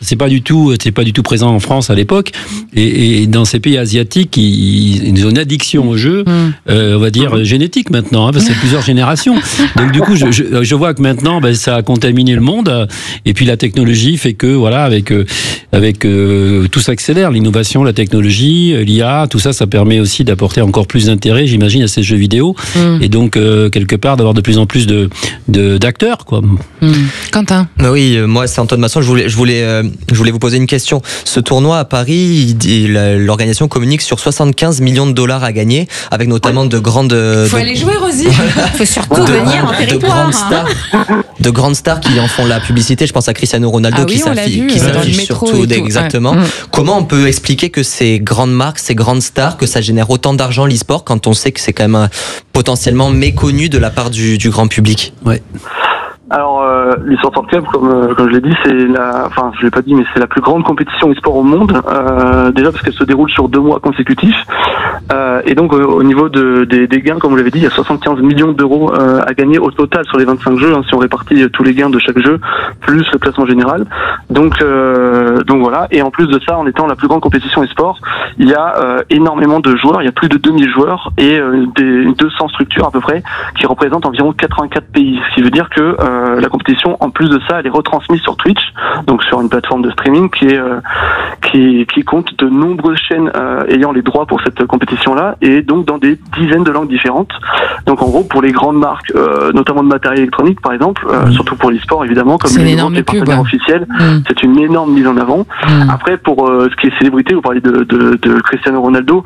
c'est pas du tout présent en France à l'époque. Et dans ces pays asiatiques, ils ont une addiction au jeu, on va dire génétique maintenant, parce que c'est plusieurs générations. Donc du coup, je vois que maintenant, ça a contaminé le monde. Et puis la technologie fait que voilà, avec tout s'accélère, l'innovation, la technologie, l'IA, tout ça, ça permet aussi d'apporter encore plus d'intérêt, j'imagine, à ces jeux vidéo. Et donc quelque part d'avoir de plus en plus d'acteurs, quoi. Quentin. Oui, moi c'est Antoine Masson. Je voulais vous poser une question. Ce tournoi à Paris, l'organisation communique sur 75 millions de dollars à gagner, avec notamment de grandes. Faut aller jouer, Rosie. Faut surtout venir en territoire. De grandes stars qui en font la publicité. Je pense à Cristiano Ronaldo qui s'affiche surtout. Exactement. Ouais. Comment on peut expliquer que ces grandes marques, ces grandes stars, que ça génère autant d'argent l'e-sport quand on sait que c'est quand même potentiellement méconnu de la part du grand public? Ouais. Alors, l'e-sport World Cup, comme je l'ai dit, je l'ai pas dit, mais c'est la plus grande compétition e-sport au monde. Déjà parce qu'elle se déroule sur 2 mois consécutifs. Et donc, au niveau des gains, comme vous l'avez dit, il y a 75 millions d'euros à gagner au total sur les 25 jeux, si on répartit tous les gains de chaque jeu, plus le classement général. Donc voilà. Et en plus de ça, en étant la plus grande compétition e-sport, il y a énormément de joueurs. Il y a plus de 2000 joueurs et 200 structures à peu près qui représentent environ 84 pays. Ce qui veut dire que la compétition, en plus de ça, elle est retransmise sur Twitch, donc sur une plateforme de streaming qui compte de nombreuses chaînes ayant les droits pour cette compétition-là, et donc dans des dizaines de langues différentes. Donc en gros, pour les grandes marques, notamment de matériel électronique par exemple, surtout pour l'e-sport évidemment, comme les partenaires officiels, c'est une énorme mise en avant. Après, pour ce qui est célébrité, vous parlez de Cristiano Ronaldo,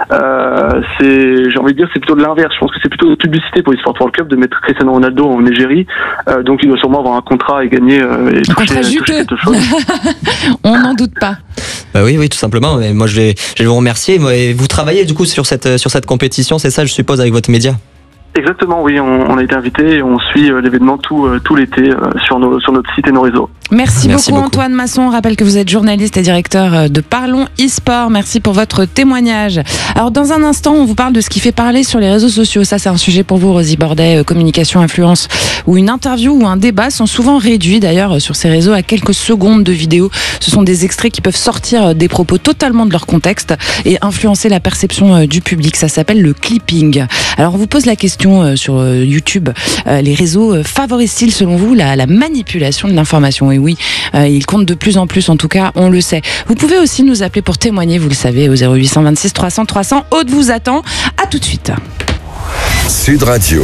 j'ai envie de dire, c'est plutôt de l'inverse. Je pense que c'est plutôt de publicité pour l'e-sport World Cup de mettre Cristiano Ronaldo en égérie. Donc il doit sûrement avoir un contrat et gagner et toucher quelque chose. On n'en doute pas. Oui, tout simplement. Et moi, je vais vous remercier. Vous travaillez du coup sur cette compétition, c'est ça, je suppose, avec votre média? Exactement, oui, on a été invité et on suit l'événement tout l'été sur notre site et nos réseaux. Merci beaucoup Antoine Masson. On rappelle que vous êtes journaliste et directeur de Parlons e-sport. Merci pour votre témoignage. Alors dans un instant, on vous parle de ce qui fait parler sur les réseaux sociaux. Ça, c'est un sujet pour vous, Rosie Bordet, communication, influence, où une interview ou un débat sont souvent réduits d'ailleurs sur ces réseaux à quelques secondes de vidéo. Ce sont des extraits qui peuvent sortir des propos totalement de leur contexte et influencer la perception du public. Ça s'appelle le clipping. Alors on vous pose la question sur YouTube, les réseaux favorisent-ils selon vous la manipulation de l'information? Et oui, ils comptent de plus en plus, en tout cas, on le sait. Vous pouvez aussi nous appeler pour témoigner, vous le savez, au 0826 300 300. Aude vous attend. À tout de suite. Sud Radio.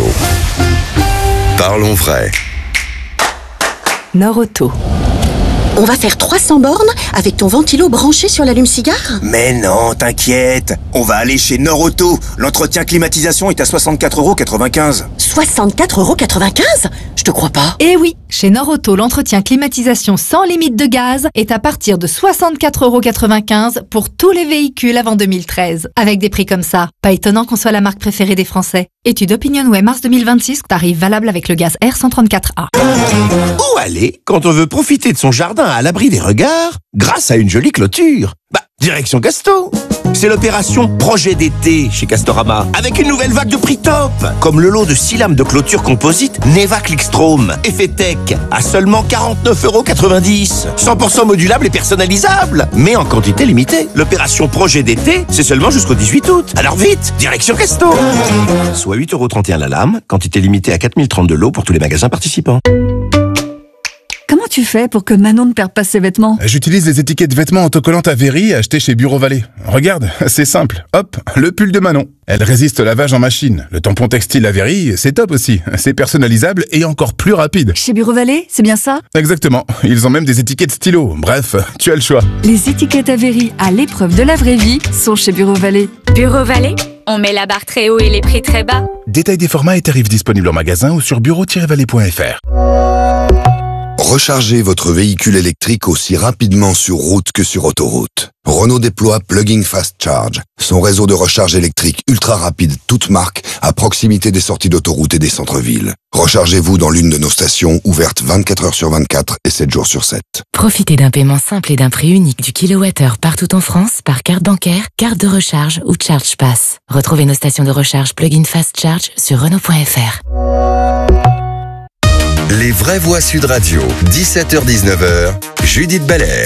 Parlons vrai. Norauto. On va faire 300 bornes avec ton ventilo branché sur l'allume-cigare? Mais non, t'inquiète. On va aller chez Norauto. L'entretien climatisation est à 64,95 €. 64,95 €? Je te crois pas. Eh oui, chez Norauto, l'entretien climatisation sans limite de gaz est à partir de 64,95 € pour tous les véhicules avant 2013. Avec des prix comme ça, pas étonnant qu'on soit la marque préférée des Français. Étude OpinionWay mars 2026, tarif valable avec le gaz R134A. Où aller quand on veut profiter de son jardin à l'abri des regards grâce à une jolie clôture? Direction Casto. C'est l'opération Projet d'été chez Castorama, avec une nouvelle vague de prix top, comme le lot de 6 lames de clôture composite Neva Clickstrom, effet tech, à seulement 49,90 €. 100% modulable et personnalisable, mais en quantité limitée. L'opération Projet d'été, c'est seulement jusqu'au 18 août. Alors vite, direction Casto. Soit 8,31 € la lame, quantité limitée à 4032 lots pour tous les magasins participants. Comment tu fais pour que Manon ne perde pas ses vêtements? J'utilise les étiquettes vêtements autocollantes Avery achetées chez Bureau Vallée. Regarde, c'est simple. Hop, le pull de Manon. Elle résiste au lavage en machine. Le tampon textile Avery, c'est top aussi. C'est personnalisable et encore plus rapide. Chez Bureau Vallée, c'est bien ça? Exactement. Ils ont même des étiquettes stylo. Bref, tu as le choix. Les étiquettes Avery à l'épreuve de la vraie vie sont chez Bureau Vallée. Bureau Vallée, on met la barre très haut et les prix très bas. Détail des formats et tarifs disponibles en magasin ou sur bureau-vallée.fr. Rechargez votre véhicule électrique aussi rapidement sur route que sur autoroute. Renault déploie Plug-in Fast Charge, son réseau de recharge électrique ultra rapide toute marque à proximité des sorties d'autoroute et des centres-villes. Rechargez-vous dans l'une de nos stations ouvertes 24 heures sur 24 et 7 jours sur 7. Profitez d'un paiement simple et d'un prix unique du kilowattheure partout en France par carte bancaire, carte de recharge ou Charge Pass. Retrouvez nos stations de recharge Plug-in Fast Charge sur Renault.fr. Les vraies voix Sud Radio, 17h-19h, Judith Belair.